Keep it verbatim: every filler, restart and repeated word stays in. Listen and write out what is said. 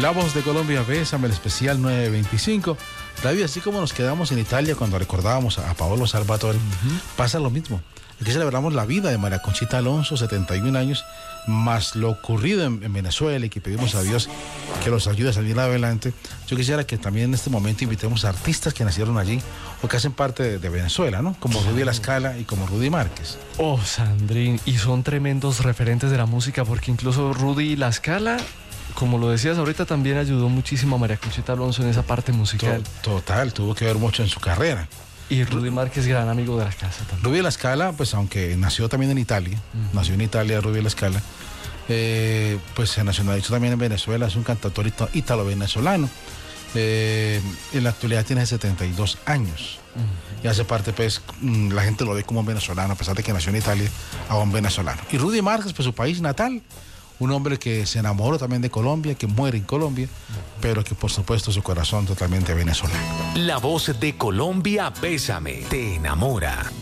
La Voz de Colombia, Bésame, el especial nueve veinticinco. David, así como nos quedamos en Italia cuando recordábamos a Paolo Salvatore, uh-huh. pasa lo mismo. Aquí celebramos la vida de María Conchita Alonso, setenta y un años, más lo ocurrido en, en Venezuela, y que pedimos a Dios que los ayude a salir adelante. Yo quisiera que también en este momento invitemos a artistas que nacieron allí o que hacen parte de, de Venezuela, ¿no? Como Rudy La Scala y como Rudy Márquez. Oh, Sandrín, y son tremendos referentes de la música, porque incluso Rudy La Scala, como lo decías ahorita, también ayudó muchísimo a María Conchita Alonso en esa parte musical. Total, tuvo que ver mucho en su carrera. Y Rudy Márquez, gran amigo de la casa también. Rudy La Scala, pues aunque nació también en Italia, uh-huh. nació en Italia Rudy La Scala, eh, pues se nacionalizó también en Venezuela, es un cantautor ítalo-venezolano. Eh, en la actualidad tiene setenta y dos años. Uh-huh. Y hace parte, pues, la gente lo ve como un venezolano, a pesar de que nació en Italia, a un venezolano. Y Rudy Márquez, pues su país natal, un hombre que se enamoró también de Colombia, que muere en Colombia, pero que por supuesto su corazón totalmente venezolano. La Voz de Colombia, Bésame, te enamora.